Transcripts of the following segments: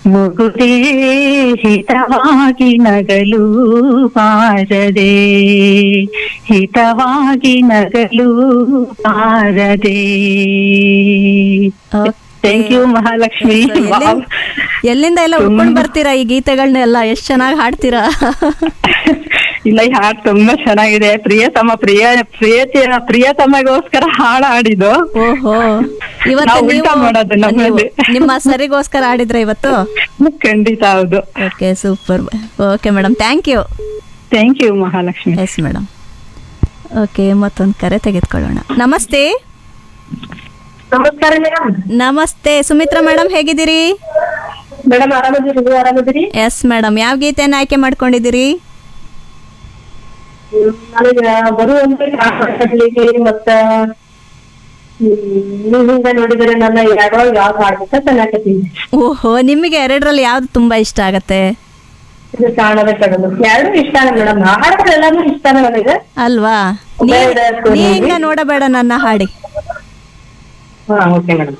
ಮುಗುದೇ ಹಿತವಾಗಿ ನಗಲು ಬಾರದೆ, ಹಿತವಾಗಿ ನಗಲು ಬಾರದೆ. Thank you Mahalakshmi. ಎಲ್ಲಿಂದ ಎಲ್ಲ ಉಳ್ಕೊಂಡು ಬರ್ತೀರಾ ಈ ಗೀತೆಗಳನ್ನೆಲ್ಲ? ಎಷ್ಟು ಚೆನ್ನಾಗಿ ಹಾಡ್ತೀರಾ. ಇಲ್ಲ, ಈ ಹಾಡು ತುಂಬಾ ಚೆನ್ನಾಗಿದೆ. ಪ್ರಿಯತಮಗೋಸ್ಕರ ಹಾಡು ಹಾಡಿದ್ದು. ಓಹೋ, ಇವತ್ತು ನಿಮ್ಮ ಸರಿಗೋಸ್ಕರ ಹಾಡಿದ್ರೆ ಇವತ್ತು? ಖಂಡಿತ ಹೌದು. Okay, super. Okay madam, thank you. Thank you Mahalakshmi. Yes madam. Okay, ಮತ್ತೊಂದು ಕರೆ ತೆಗೆದುಕೊಳ್ಳೋಣ. ನಮಸ್ತೆ. ನಮಸ್ಕಾರ ಮೇಡಮ್. ನಮಸ್ತೆ ಸುಮಿತ್ರಾ ಮೇಡಮ್, ಹೇಗಿದ್ದೀರಿ? ಮೇಡಮ್ ಆರಾಮದಿರಿ, ನೀವು ಆರಾಮದಿರಿ? Yes madam. ಯಾವ ಗೀತೆಯನ್ನು ಆಯ್ಕೆ ಮಾಡ್ಕೊಂಡಿದ್ದೀರಿ? ನನಗೆ ಬರುವಂತೆ ಮತ್ತ ನೀವಿಂದ ನೋಡಿದರೆ ನನ್ನ ಎರಡೊಳಗೆ ಯಾವ್ದು ಹಾಡ್ಬೇಕಂತ ನಾಕತ್ತೀನಿ. ಓಹೋ, ನಿಮಗೆ ಎರಡರಲ್ಲಿ ಯಾವ್ದು ತುಂಬಾ ಇಷ್ಟ ಆಗತ್ತೆ? ಇದು ಕಾಣದ ಕಡಲು ಎರಡು ಇಷ್ಟ ಮೇಡಮ್. ಹಾಡೋದೆಲ್ಲಾನು ಇಷ್ಟ ನನಗೆ ಅಲ್ವಾ? ನೀಂಗ ನೋಡಬೇಡ ನನ್ನ ಹಾಡಿ. ಹಾ, ಓಕೆ ಮೇಡಮ್.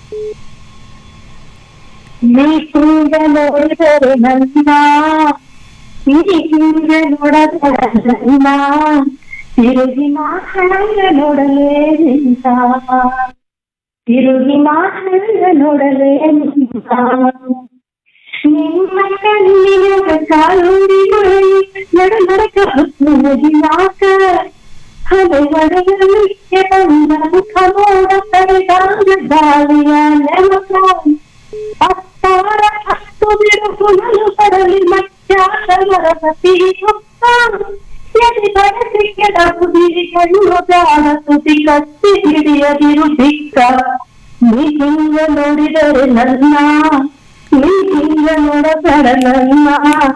ಆ ನೀ ಹಿಂಗ ನೋಡಿದರೆ ನನ್ನ, ನೀ ಹಿಂಗ ನೋಡಬೇಡ ನನ್ನ, ತಿರುಗಿನ ಹಂಗ ನೋಡಲೇ ನಿಂತ, ತಿರುಗಿನ ಹಂಗ ನೋಡಲೇ ನಿಂತ. ನಿಮ್ಮ ಕಣ್ಣಿನ ಕಾಲುಡಿಗಳು ನಡನಡಕ ಮುಗಿನಾಕ, ಹಲವಡೆಗಳಿಗೆ ಬಂದ ಮುಖಮೋಡ ತಡೆದಾಗ ಗಾಳಿಯ ನೆನಪ, ಅತ್ತಾರ ಹತ್ತು ಬಿರುಕುಗಳು ಪಡಲಿ ಮಧ್ಯಾಹ್ನ ಮರಪತಿ ಮುಕ್ತ, ಎದೆ ಬಡಸಿ ಕೆಡಹುದಿರಿ ಕಣ್ಣು ಪ್ರಾಣ ತುಟಿ ಕತ್ತಿ ಹಿಡಿಯದಿರು ದಿಕ್ಕ. ನೀ ಹಿಂಗ ನೋಡಿದರೆ ನನ್ನ, ನೀ ಹಿಂಗ ನೋಡಬೇಡ ನನ್ನ,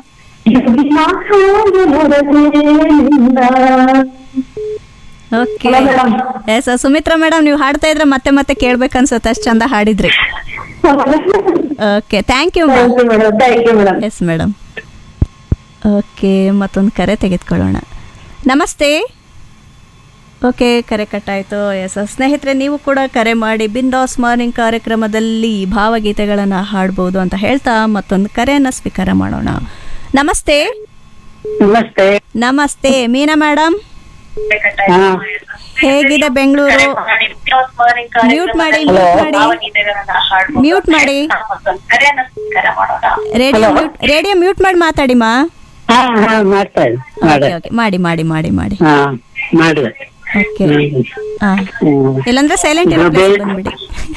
ನೋಡದೇ ನಿನ್ನ. ಓಕೆ, ಎಸ್ ಸುಮಿತ್ರಾ ಮೇಡಮ್, ನೀವು ಹಾಡ್ತಾ ಇದ್ರೆ ಮತ್ತೆ ಮತ್ತೆ ಕೇಳ್ಬೇಕನ್ಸುತ್ತೆ, ಅಷ್ಟು ಚಂದ ಹಾಡಿದ್ರಿ. Okay, thank you madam. Yes madam. Okay, ಮತ್ತೊಂದು ಕರೆ ತೆಗೆದುಕೊಳ್ಳೋಣ. ನಮಸ್ತೆ. ಓಕೆ, ಕರೆ ಕಟ್ಟಾಯಿತು. ಎಸ್ ಸ್ನೇಹಿತರೆ, ನೀವು ಕೂಡ ಕರೆ ಮಾಡಿ ಬಿಂದಾಸ್ ಮಾರ್ನಿಂಗ್ ಕಾರ್ಯಕ್ರಮದಲ್ಲಿ ಭಾವಗೀತೆಗಳನ್ನು ಹಾಡ್ಬೋದು ಅಂತ ಹೇಳ್ತಾ ಮತ್ತೊಂದು ಕರೆಯನ್ನು ಸ್ವೀಕಾರ ಮಾಡೋಣ. ನಮಸ್ತೆ. ನಮಸ್ತೆ. ನಮಸ್ತೆ ಮೀನಾ ಮೇಡಮ್, ಹೇಗಿದೆ ಬೆಂಗಳೂರು? ಮ್ಯೂಟ್ ಮಾಡಿ, ಮ್ಯೂಟ್ ಮಾಡಿ, ರೇಡಿಯೋ ಮ್ಯೂಟ್ ಮಾಡಿ ಮಾತಾಡಿಮಾ. ಮಾಡಿ ಮಾಡಿ ಮಾಡಿ ಮಾಡಿ. ಓಕೆ, ಇಲ್ಲಾಂದ್ರೆ ಸೈಲೆಂಟ್ ಇರೋ ಪ್ಲೇಸ್ ಬಂದ್ಬಿಡಿ.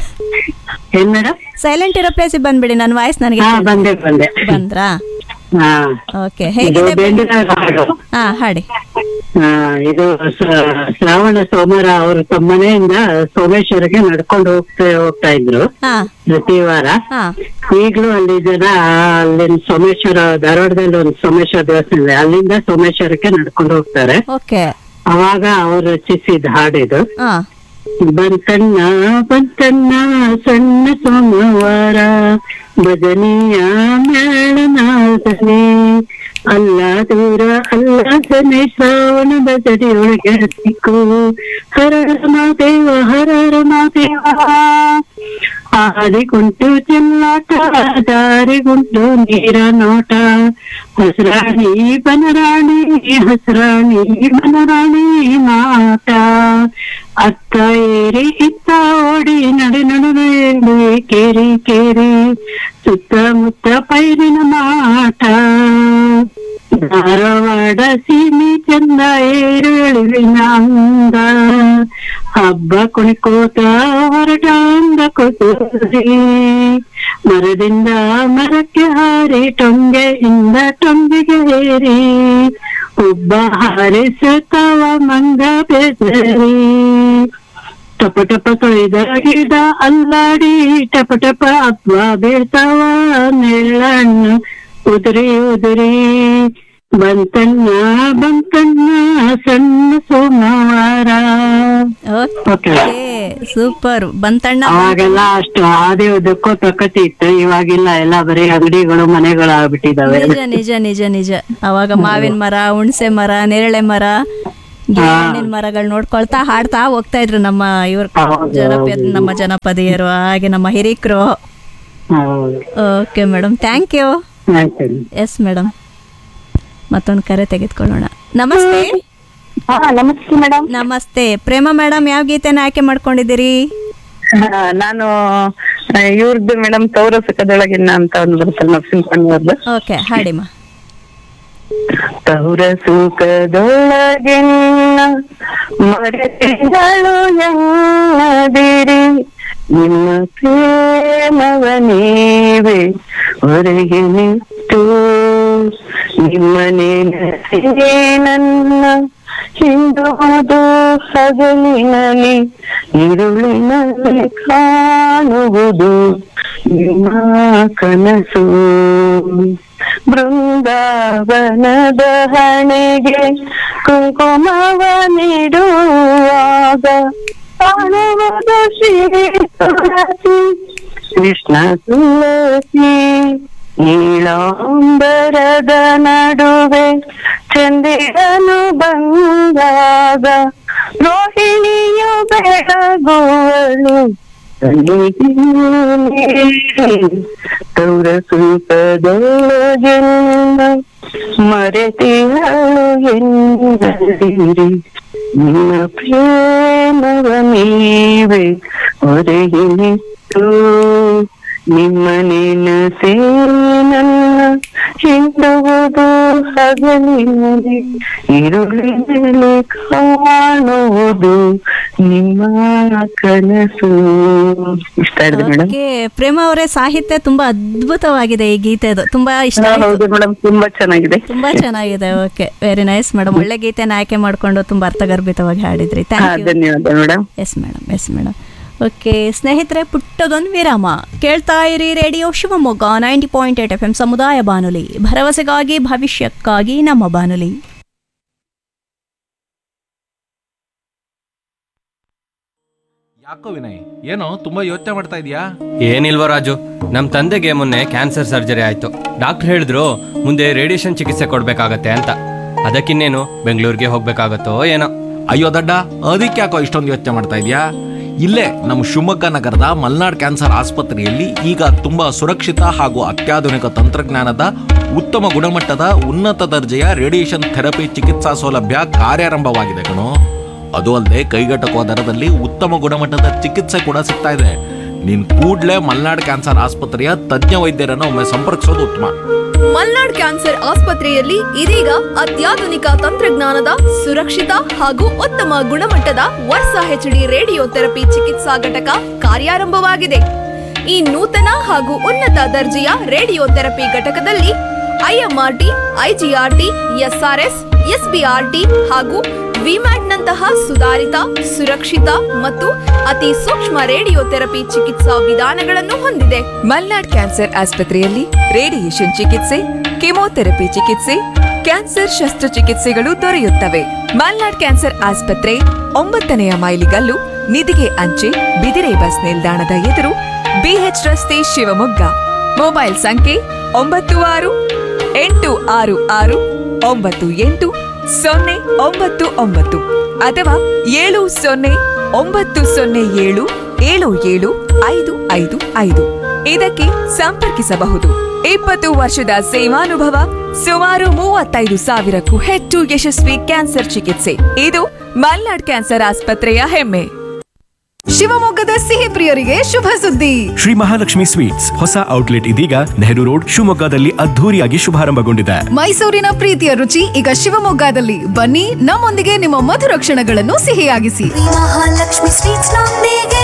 ಸೈಲೆಂಟ್ ಇರೋ ಪ್ಲೇಸಿಗೆ ಬಂದ್ಬಿಡಿ. ನನ್ನ ವಾಯ್ಸ್ ನನಗೆ ಬಂದ್ರಾ? ಓಕೆ, ಹೇಗಿದೆ? ಹಾ, ಹಾಡಿ. ಇದು ಶ್ರಾವಣ ಸೋಮವಾರ ಅವರು ತಮ್ಮ ಮನೆಯಿಂದ ಸೋಮೇಶ್ವರಕ್ಕೆ ನಡ್ಕೊಂಡು ಹೋಗ್ತಾ ಇದ್ರು ಪ್ರತಿ ವಾರ. ಈಗ್ಲೂ ಅಲ್ಲಿ ಜನ ಅಲ್ಲಿನ ಸೋಮೇಶ್ವರ, ಧಾರವಾಡದಲ್ಲಿ ಒಂದು ಸೋಮೇಶ್ವರ ದೇವಸ್ಥಾನ ಇದೆ, ಅಲ್ಲಿಂದ ಸೋಮೇಶ್ವರಕ್ಕೆ ನಡ್ಕೊಂಡು ಹೋಗ್ತಾರೆ. ಅವಾಗ ಅವ್ರು ರಚಿಸಿದ ಹಾಡಿದು. ಬಂತಣ್ಣ ಬಂತಣ್ಣ ಸಣ್ಣ ಸೋಮವಾರ, ಭಜನೀಯ ಮೇಳನಾದನೆ, ಅಲ್ಲ ದೂರ ಅಲ್ಲದನೆ ಶ್ರಾವಣ ಭಜನೆಯೊಳಗೆ ಸಿಕ್ಕು, ಹರರ ಮಾದೇವ ಹರರ ಮಾದೇವ. ಹಾದಿಗುಂಟು ಚೆಲ್ಲಾಟ, ದಾರಿಗುಂಟು ನೀರ ನೋಟ, ಹಸರಾಣಿ ಬನರಾಣಿ ಹಸರಾಣಿ ಬನರಾಣಿ ಮಾಟ, ಅತ್ತ ಏರಿ ಇತ್ತ ಓಡಿ ನಡೆ ನಡು ಕೇರಿ ಕೇರಿ, ಸುತ್ತಮುತ್ತ ಪೈರಿನ ಮಾಟ, ಧಾರವಾಡ ಸೀಮಿ ಚಂದ ಏರುಳಿನ ಅಂದ, ಹಬ್ಬ ಕುಣಿಕೋತ ಹೊರಟಾಂದ ಕೊಸರಿ, ಮರದಿಂದ ಮರಕ್ಕೆ ಹಾರಿ ಟೊಂಗೆಯಿಂದ ಟೊಂಗೆಗೆ ಏರಿ, ಒಬ್ಬ ಹಾರಿಸುತ್ತವ ಮಂಗ ಬೇಸರಿ, ಟಪ ಟಪ ತೊಯ್ದ ಗಿಡ ಅಲ್ಲಾಡಿ ಟಪ ಟಪ ಹಬ್ಬ ಬೀಳ್ತಾವ ನೆಳ್ಳಣ್ಣು ಉದುರಿ ಉದುರಿ, ಬಂತಣ್ಣ ಬಂತಣ್ಣ ಸಣ್ಣ ಸೋಮವಾರ. ಸೂಪರ್. ಬಂತಣ್ಣ ಅವಾಗೆಲ್ಲ ಅಷ್ಟು ಆದಿ ಉದಕ್ಕೂ ಪ್ರಕೃತಿ ಇತ್ತು, ಇವಾಗಿಲ್ಲ, ಎಲ್ಲ ಬರೀ ಅಂಗಡಿಗಳು ಮನೆಗಳು ಆಗ್ಬಿಟ್ಟಿದಾವೆ. ನಿಜ ನಿಜ ನಿಜ ನಿಜ. ಅವಾಗ ಮಾವಿನ ಮರ, ಹುಣಸೆ ಮರ, ನೇರಳೆ ಮರ, ಹಣ್ಣಿನ ಮರಗಳು ನೋಡ್ಕೊಳ್ತಾ ಹಾಡ್ತಾ ಹೋಗ್ತಾ ಇದ್ರು ನಮ್ಮ ಇವ್ರ ನಮ್ಮ ಜನಪದಿಯರು, ಹಾಗೆ ನಮ್ಮ ಹಿರಿಕರು. ಹೌದು. Okay madam, thank you. ಆಯ್ತು. ಎಸ್ ಮೇಡಮ್, ಮತ್ತೊಂದು ಕರೆ ತೆಗೆದುಕೊಳ್ಳೋಣ. ನಮಸ್ತೆ. ನಮಸ್ತೆ ಮೇಡಮ್. ನಮಸ್ತೆ ಪ್ರೇಮ ಮೇಡಮ್, ಯಾವ ಗೀತೆನ ಆಯ್ಕೆ ಮಾಡ್ಕೊಂಡಿದ್ದೀರಿ? ನಾನು ಇವ್ರದ್ದು ಮೇಡಮ್ ತೌರ ಸುಖದೊಳಗಿನ ಅಂತ ಒಂದು ಬರುತ್ತಲ್ಲ ನರಸಿಂಹಣ್ಣವ್ರದ್ದು. ಓಕೆ, ಹಾಡಿಮ್ಮ. ತೌರ ಸುಖದೊಳಗಿನ ಮರೆತಿಗಳು ಎನ್ನದಿರಿ, ನಿಮ್ಮ ಪ್ರೇಮವ ನೀವೇ ಹೊರಗೆ ನಿಂತು, ನಿಮ್ಮ ನೆನಪೇ ನನ್ನ ಹಿಂದುವುದು ಹಗಲಿನಲ್ಲಿ, ഇരുളിನಲ್ಲಿ ಕಾಣುವುದು ನಿಮ್ಮ ಕನಸು. ಬೃಂದಾವನದ ಹಣೆಗೆ ಕುಂಕುಮವ ನೀಡುವಾಗ ಕಾಣುವುದು ಶ್ರೀ ತುಳಸಿ, ಕೃಷ್ಣ ತುಳಸಿ. ನೀಳಾಂಬರದ ನಡುವೆ ಚಂದಿರನು ಬಂದಾಗ ರೋಹಿಣಿಯು ಬೆಳಗುವಳು, ತೌರ ಸುಖದೊಳಗಿನ ಮರೆತಿಗಳು ಎನ್ನದಿರಿ, ನಿಮ್ಮ ಪ್ರೇಮವ ನೀವೇ ಹೊರಗೆ ನಿಂತು, ನಿಮ್ಮ ನೆನಸೇ ನನ್ನ ಹಿಂಡುವುದು ಹಗಲಿನಲ್ಲಿ, ഇരുളിನಲ್ಲಿ ಕಾಣುವುದು ನಿಮ್ಮ ಕನಸು. ಇಷ್ಟ ಆಗಿದೆ ಮೇಡಮ್. ಓಕೆ ಪ್ರೇಮ ಅವರೇ, ಸಾಹಿತ್ಯ ತುಂಬಾ ಅದ್ಭುತವಾಗಿದೆ ಈ ಗೀತೆದು, ತುಂಬಾ ಇಷ್ಟ ಆಯ್ತು. ಹೌದು ಮೇಡಮ್, ತುಂಬಾ ಚೆನ್ನಾಗಿದೆ. ತುಂಬಾ ಚೆನ್ನಾಗಿದೆ. Okay, very nice madam. ಒಳ್ಳೆ ಗೀತೆನ ಆಯ್ಕೆ ಮಾಡ್ಕೊಂಡು ತುಂಬಾ ಅರ್ಥಗರ್ಭಿತವಾಗಿ ಹಾಡಿದ್ರಿ. Thank you. ಧನ್ಯವಾದ madam. Yes madam, yes madam. Okay ಸ್ನೇಹಿತರೆ, ಪುಟ್ಟದೊಂದು ವಿರಾಮ. ಕೇಳ್ತಾ ಇರಿ ರೇಡಿಯೋ ಶಿವಮೊಗ್ಗ 90.8 FM ಸಮುದಾಯ ಬಾನುಲಿ, ಭರವಸೆಗಾಗಿ ಭವಿಷ್ಯಕ್ಕಾಗಿ ನಮ್ಮ ಬಾನುಲಿ. ಯಾಕೋ ವಿನಯ್, ಏನೋ ತುಂಬಾ ಯೋಚನೆ ಮಾಡ್ತಾ ಇದೀಯಾ? ಏನಿಲ್ವ ರಾಜು, ನಮ್ಮ ತಂದೆಗೆ ಮೊನ್ನೆ ಕ್ಯಾನ್ಸರ್ ಸರ್ಜರಿ ಆಯ್ತು. ಡಾಕ್ಟರ್ ಹೇಳಿದ್ರು ಮುಂದೆ ರೇಡಿಯೇಷನ್ ಚಿಕಿತ್ಸೆ ಕೊಡ್ಬೇಕಾಗತ್ತೆ ಅಂತ. ಅದಕ್ಕಿನ್ನೇನು ಬೆಂಗಳೂರಿಗೆ ಹೋಗ್ಬೇಕಾಗತ್ತೋ ಏನೋ. ಅಯ್ಯೋ ದಡ್ಡ, ಅದಕ್ಕೆ ಯಾಕೋ ಇಷ್ಟೊಂದು ಯೋಚನೆ ಮಾಡ್ತಾ ಇದೀಯಾ? ಇಲ್ಲೇ ನಮ್ಮ ಶಿವಮೊಗ್ಗ ನಗರದ ಮಲ್ನಾಡ್ ಕ್ಯಾನ್ಸರ್ ಆಸ್ಪತ್ರೆಯಲ್ಲಿ ಈಗ ತುಂಬಾ ಸುರಕ್ಷಿತ ಹಾಗೂ ಅತ್ಯಾಧುನಿಕ ತಂತ್ರಜ್ಞಾನದ ಉತ್ತಮ ಗುಣಮಟ್ಟದ ಉನ್ನತ ದರ್ಜೆಯ ರೇಡಿಯೇಷನ್ ಥೆರಪಿ ಚಿಕಿತ್ಸಾ ಸೌಲಭ್ಯ ಕಾರ್ಯಾರಂಭವಾಗಿದೆ ಕಣೋ. ಅದು ಅಲ್ಲದೆ ಕೈಗೆಟಕುವ ದರದಲ್ಲಿ ಉತ್ತಮ ಗುಣಮಟ್ಟದ ಚಿಕಿತ್ಸೆ ಕೂಡ ಸಿಗ್ತಾ ಇದೆ. ನೀನ್ ಕೂಡ್ಲೇ ಮಲ್ನಾಡ್ ಕ್ಯಾನ್ಸರ್ ಆಸ್ಪತ್ರೆಯ ತಜ್ಞ ವೈದ್ಯರನ್ನು ಒಮ್ಮೆ ಸಂಪರ್ಕಿಸೋದು ಉತ್ತಮ. ಮಲ್ನಾಡ್ ಕ್ಯಾನ್ಸರ್ ಆಸ್ಪತ್ರೆಯಲ್ಲಿ ಇದೀಗ ಅತ್ಯಾಧುನಿಕ ತಂತ್ರಜ್ಞಾನದ ಸುರಕ್ಷಿತ ಹಾಗೂ ಉತ್ತಮ ಗುಣಮಟ್ಟದ ವರ್ಸಾ HD ರೇಡಿಯೋ ಥೆರಪಿ ಚಿಕಿತ್ಸಾ ಘಟಕ ಕಾರ್ಯಾರಂಭವಾಗಿದೆ. ಈ ನೂತನ ಹಾಗೂ ಉನ್ನತ ದರ್ಜೆಯ ರೇಡಿಯೋ ಥೆರಪಿ ಘಟಕದಲ್ಲಿ IMRT, IGRT, SRS, SBRT ಹಾಗೂ ವಿಮ್ಯಾಟ್ನಂತಹ ಸುಧಾರಿತ, ಸುರಕ್ಷಿತ ಮತ್ತು ಅತಿ ಸೂಕ್ಷ್ಮ ರೇಡಿಯೋ ಥೆರಪಿ ಚಿಕಿತ್ಸಾ ವಿಧಾನಗಳನ್ನು ಹೊಂದಿದೆ. ಮಲ್ನಾಡ್ ಕ್ಯಾನ್ಸರ್ ಆಸ್ಪತ್ರೆಯಲ್ಲಿ ರೇಡಿಯೇಷನ್ ಚಿಕಿತ್ಸೆ, ಕೆಮೊಥೆರಪಿ ಚಿಕಿತ್ಸೆ, ಕ್ಯಾನ್ಸರ್ ಶಸ್ತ್ರಚಿಕಿತ್ಸೆಗಳು ದೊರೆಯುತ್ತವೆ. ಮಲ್ನಾಡ್ ಕ್ಯಾನ್ಸರ್ ಆಸ್ಪತ್ರೆ 9ನೇ ಮೈಲಿಗಲ್ಲು, ನಿಧಿಗೆ ಅಂಚೆ, ಬಿದಿರೆ ಬಸ್ ನಿಲ್ದಾಣದ ಎದುರು, BH ರಸ್ತೆ, ಶಿವಮೊಗ್ಗ. ಮೊಬೈಲ್ ಸಂಖ್ಯೆ 9686980899 ಅಥವಾ 7090077755. ಇದಕ್ಕೆ ಸಂಪರ್ಕಿಸಬಹುದು. 20 ವರ್ಷದ ಸೇವಾನುಭವ, ಸುಮಾರು 35,000ಕ್ಕೂ ಹೆಚ್ಚು ಯಶಸ್ವಿ ಕ್ಯಾನ್ಸರ್ ಚಿಕಿತ್ಸೆ. ಇದು ಮಲ್ನಾಡ್ ಕ್ಯಾನ್ಸರ್ ಆಸ್ಪತ್ರೆಯ ಹೆಮ್ಮೆ. ಶಿವಮೊಗ್ಗದ ಸಿಹಿ ಪ್ರಿಯರಿಗೆ ಶುಭ ಸುದ್ದಿ. ಶ್ರೀ ಮಹಾಲಕ್ಷ್ಮಿ ಸ್ವೀಟ್ಸ್ ಹೊಸ ಔಟ್ಲೆಟ್ ಇದೀಗ ನೆಹರು ರೋಡ್ ಶಿವಮೊಗ್ಗದಲ್ಲಿ ಅದ್ಧೂರಿಯಾಗಿ ಶುಭಾರಂಭಗೊಂಡಿದೆ. ಮೈಸೂರಿನ ಪ್ರೀತಿಯ ರುಚಿ ಈಗ ಶಿವಮೊಗ್ಗದಲ್ಲಿ. ಬನ್ನಿ, ನಮ್ಮೊಂದಿಗೆ ನಿಮ್ಮ ಮಧುರ ಕ್ಷಣಗಳನ್ನು ಸಿಹಿಯಾಗಿಸಿ. ಮಹಾಲಕ್ಷ್ಮಿ ಸ್ವೀಟ್ಸ್ ನೊಂದಿಗೆ.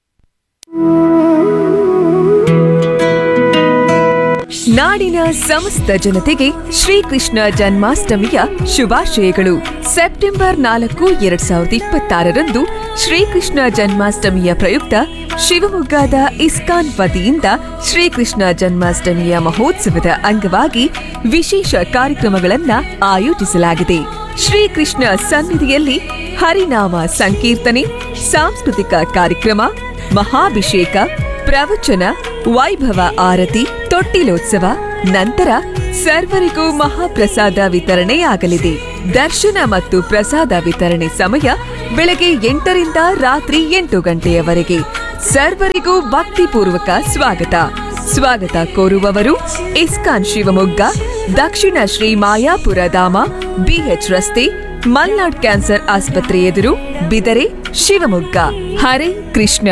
ನಾಡಿನ ಸಮಸ್ತ ಜನತೆಗೆ ಶ್ರೀಕೃಷ್ಣ ಜನ್ಮಾಷ್ಟಮಿಯ ಶುಭಾಶಯಗಳು. ಸೆಪ್ಟೆಂಬರ್ 4, 2026ರಂದು ಶ್ರೀಕೃಷ್ಣ ಜನ್ಮಾಷ್ಟಮಿಯ ಪ್ರಯುಕ್ತ ಶಿವಮೊಗ್ಗದ ಇಸ್ಕಾನ್ ವತಿಯಿಂದ ಶ್ರೀಕೃಷ್ಣ ಜನ್ಮಾಷ್ಟಮಿಯ ಮಹೋತ್ಸವದ ಅಂಗವಾಗಿ ವಿಶೇಷ ಕಾರ್ಯಕ್ರಮಗಳನ್ನು ಆಯೋಜಿಸಲಾಗಿದೆ. ಶ್ರೀಕೃಷ್ಣ ಸನ್ನಿಧಿಯಲ್ಲಿ ಹರಿನಾಮ ಸಂಕೀರ್ತನೆ, ಸಾಂಸ್ಕೃತಿಕ ಕಾರ್ಯಕ್ರಮ, ಮಹಾಭಿಷೇಕ, ಪ್ರವಚನ, ವೈಭವ ಆರತಿ, ತೊಟ್ಟಿಲೋತ್ಸವ, ನಂತರ ಸರ್ವರಿಗೂ ಮಹಾಪ್ರಸಾದ ವಿತರಣೆಯಾಗಲಿದೆ. ದರ್ಶನ ಮತ್ತು ಪ್ರಸಾದ ವಿತರಣೆ ಸಮಯ ಬೆಳಗ್ಗೆ 8ರಿಂದ ರಾತ್ರಿ 8 ಗಂಟೆಯವರೆಗೆ. ಸರ್ವರಿಗೂ ಭಕ್ತಿಪೂರ್ವಕ ಸ್ವಾಗತ. ಸ್ವಾಗತ ಕೋರುವವರು ಇಸ್ಕಾನ್ ಶಿವಮೊಗ್ಗ, ದಕ್ಷಿಣ ಶ್ರೀ ಮಾಯಾಪುರ ಧಾಮ, ಬಿಎಚ್ ರಸ್ತೆ, ಮಲ್ನಾಡ್ ಕ್ಯಾನ್ಸರ್ ಆಸ್ಪತ್ರೆ ಎದುರು, ಬಿದರೆ, ಶಿವಮೊಗ್ಗ. ಹರೇ ಕೃಷ್ಣ.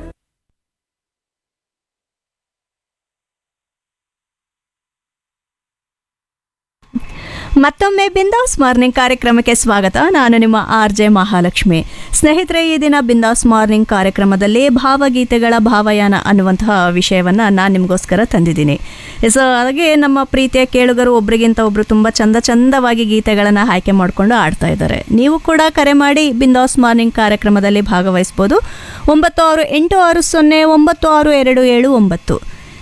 ಮತ್ತೊಮ್ಮೆ ಬಿಂದಾಸ್ ಮಾರ್ನಿಂಗ್ ಕಾರ್ಯಕ್ರಮಕ್ಕೆ ಸ್ವಾಗತ. ನಾನು ನಿಮ್ಮ RJ ಮಹಾಲಕ್ಷ್ಮಿ. ಸ್ನೇಹಿತರೆ, ಈ ದಿನ ಬಿಂದಾಸ್ ಮಾರ್ನಿಂಗ್ ಕಾರ್ಯಕ್ರಮದಲ್ಲಿ ಭಾವಗೀತೆಗಳ ಭಾವಯಾನ ಅನ್ನುವಂತಹ ವಿಷಯವನ್ನು ನಾನು ನಿಮಗೋಸ್ಕರ ತಂದಿದ್ದೀನಿ. ಸೊ ಹಾಗೆ ನಮ್ಮ ಪ್ರೀತಿಯ ಕೇಳುಗರು ಒಬ್ರಿಗಿಂತ ಒಬ್ಬರು ತುಂಬ ಚಂದವಾಗಿ ಗೀತೆಗಳನ್ನು ಆಯ್ಕೆ ಮಾಡಿಕೊಂಡು ಆಡ್ತಾ ಇದ್ದಾರೆ. ನೀವು ಕೂಡ ಕರೆ ಮಾಡಿ ಬಿಂದಾಸ್ ಮಾರ್ನಿಂಗ್ ಕಾರ್ಯಕ್ರಮದಲ್ಲಿ ಭಾಗವಹಿಸ್ಬೋದು. 9660962279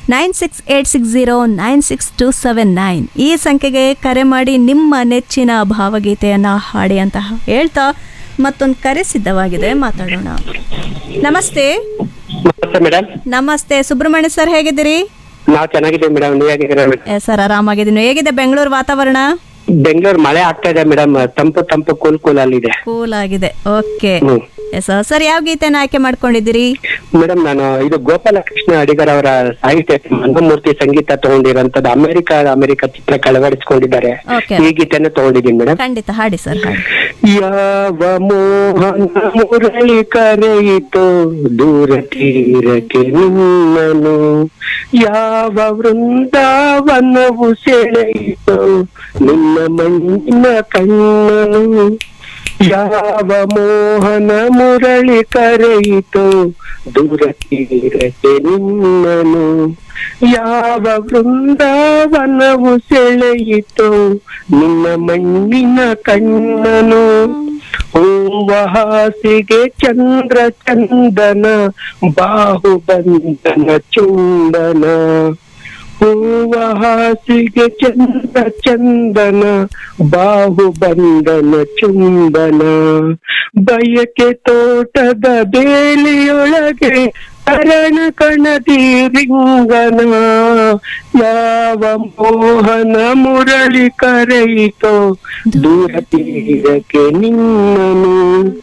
9686096279 ಈ ಸಂಖ್ಯೆಗೆ ಕರೆ ಮಾಡಿ ನಿಮ್ಮ ನೆಚ್ಚಿನ ಭಾವಗೀತೆಯನ್ನು ಹಾಡಿ ಅಂತ ಹೇಳ್ತಾ ಮತ್ತೊಂದು ಕರೆ ಸಿದ್ಧವಾಗಿದೆ, ಮಾತಾಡೋಣ. ನಮಸ್ತೆ. ನಮಸ್ತೆ ಮೇಡಮ್. ನಮಸ್ತೆ ಸುಬ್ರಹ್ಮಣ್ಯ ಸರ್, ಹೇಗಿದ್ದೀರಿ? ನಾವು ಚೆನ್ನಾಗಿದ್ದೀವಿ ಮೇಡಮ್, ನೀವು ಹೇಗಿದ್ದೀರಾ ಮೇಡಮ್? ಸರ್ ಆರಾಮಾಗಿದ್ದೀನಿ. ಹೇಗಿದೆ ಬೆಂಗಳೂರು ವಾತಾವರಣ? ಬೆಂಗಳೂರು ಮಳೆ ಆಗ್ತಾ ಇದೆ ಮೇಡಮ್, ತಂಪು ಕೂಲ್ ಅಲ್ಲಿದೆ. ಕೂಲ್ ಆಗಿದೆ. ಓಕೆ ಸರ್, ಯಾವ ಗೀತೆನ ಆಯ್ಕೆ ಮಾಡ್ಕೊಂಡಿದ್ದೀರಿ? ಮೇಡಮ್ ನಾನು ಇದು ಗೋಪಾಲಕೃಷ್ಣ ಅಡಿಗರ್ ಅವರ ಸಾಹಿತ್ಯ, ಮನಮೂರ್ತಿ ಸಂಗೀತ ತಗೊಂಡಿರೋಂಥದ್ದು ಅಮೆರಿಕ ಚಿತ್ರ ಕಳವಡಿಸ್ಕೊಂಡಿದ್ದಾರೆ. ಈ ಗೀತೆನ ತಗೊಂಡಿದ್ದೀನಿ ಮೇಡಮ್. ಖಂಡಿತ ಹಾಡಿ ಸರ್. ಯಾವ ಮೋಹನ ಮುರಳಿ ಕರೆಯಿತು ದೂರ ತೀರಕ್ಕೆ ನಿನ್ನನು, ಯಾವ ವೃಂದಾವನವು ಸೆಳೆಯಿತು ನಿನ್ನ ಮಣ್ಣಿನ ಕಣ್ಣನು, ಯಾವ ಮೋಹನ ಮುರಳಿ ಕರೆಯಿತು ದೂರ ತೀರಕ್ಕೆ ನಿನ್ನನು, ಯಾವ ವೃಂದಾವನವು ಸೆಳೆಯಿತು ನಿನ್ನ ಮಣ್ಣಿನ ಕಣ್ಣನು, ಹೂವ ಹಾಸಿಗೆ ಚಂದ್ರ ಚಂದನ ಬಾಹುಬಂಧನ ಚುಂಬನ, ಹೂವ ಹಾಸಿಗೆ ಚಂದ್ರ ಚಂದನ ಬಾಹುಬಂಧನ ಚುಂಬನ, ಬಯಕೆ ತೋಟದ ಬೇಲಿಯೊಳಗೆ ಕರಣ ಕಣದಿ ರಿಂಗನ, ಯಾವ ಮೋಹನ ಮುರಳಿ ಕರೆಯಿತೋ ದೂರ ತೀರಕ್ಕೆ ನಿನ್ನನು,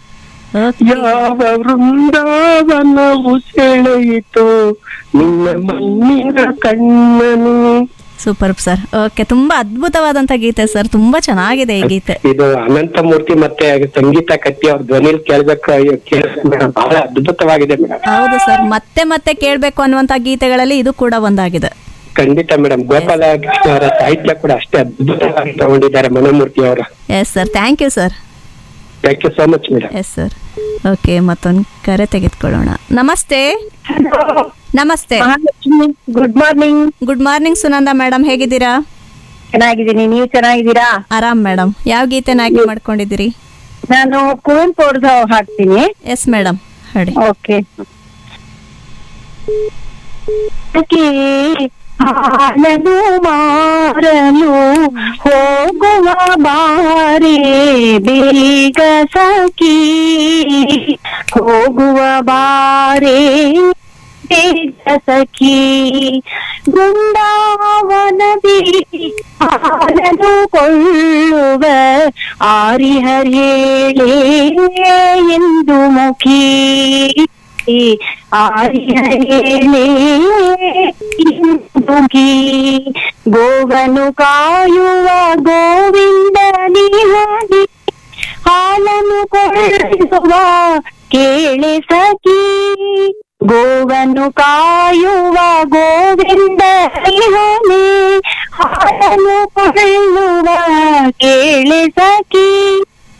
ಯಾವ ವೃಂದಾವನವು ಸೆಳೆಯಿತೋ ನಿನ್ನ ಮಣ್ಣಿನ ಕಣ್ಣನು. Super sir. ಓಕೆ, ತುಂಬಾ ಅದ್ಭುತವಾದಂತ ಗೀತೆ ಸರ್, ತುಂಬಾ ಚೆನ್ನಾಗಿದೆ ಈ ಗೀತೆ. ಇದು ಅನಂತಮೂರ್ತಿ ಮತ್ತೆ ಸಂಗೀತ ಕಟ್ಟಿ ಅವ್ರ ಧ್ವನಿಲ್ ಕೇಳ್ಬೇಕು, ಬಹಳ ಅದ್ಭುತವಾಗಿದೆ ಮೇಡಮ್. ಹೌದು ಸರ್, ಮತ್ತೆ ಕೇಳ್ಬೇಕು ಅನ್ನುವಂತ ಗೀತೆಗಳಲ್ಲಿ ಇದು ಕೂಡ ಒಂದಾಗಿದೆ. ಖಂಡಿತ ಮೇಡಮ್. ಗೋಪಾಲಕೃಷ್ಣ ಅವರ ಸಾಹಿತ್ಯ ಕೂಡ ಅಷ್ಟೇ ಅದ್ಭುತವಾಗಿ ತಗೊಂಡಿದ್ದಾರೆ ಮನಮೂರ್ತಿ ಅವರು. Yes sir, thank you sir. Thank you so much madam. Yes sir. Okay, ಮತ್ತೊಂದು ಕರೆ ತೆಗೆದುಕೊಳ್ಳೋಣ. ನಮಸ್ತೆ. ನಮಸ್ತೆ. Good morning. Good morning Sunanda madam, ಹೇಗಿದ್ದೀರಾ? ಚೆನ್ನಾಗಿದ್ದೀನಿ, ನೀವು ಚೆನ್ನಾಗಿದ್ದೀರಾ? ಆರಾಮ್ ಮೇಡಮ್. ಯಾವ ಗೀತೆನ ಆಯ್ಕೆ ಮಾಡ್ಕೊಂಡಿದ್ದೀರಿ? ನಾನು ಕುವೆಂಪು ಅವ್ರದ್ದು ಹಾಡ್ತೀನಿ. ಎಸ್ ಮೇಡಮ್, ಹಾಡಿ. ಓಕೆ. ಹಾಲನು ಮಾರಲು ಹೋಗುವ ಬಾರೆ ಬೇಗ ಸಖಿ, ಹೋಗುವ ಬಾರೆ ಬೇಗ ಸಖಿ, ಬೃಂದಾವನದಿ ಹಾಲನು ಕೊಳ್ಳುವ ಆರಿಹರೇಳೆ ಎಂದು ಮುಖಿ, ಆರಿಹರೇಳೆ ಗೋವನು ಕಾಯುವ ಗೋವಿಂದ ನಿಹರಿ, ಹಾಲನ್ನು ಕೊಳ್ಳುವ ಕೇಳೆ ಸಖಿ, ಗೋವನ್ನು ಕಾಯುವ ಗೋವಿಂದ ನಿಹರಿ, ಹಾಲನ್ನು ಕೊಳ್ಳುವ ಕೇಳೆ ಸಖಿ.